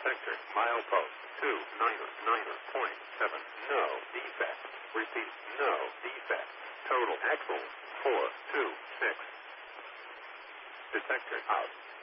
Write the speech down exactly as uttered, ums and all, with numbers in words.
Detector, milepost, two, niner, niner, point, seven, no defect. Repeat, no defect. Total axle, four, two, six. Detector out.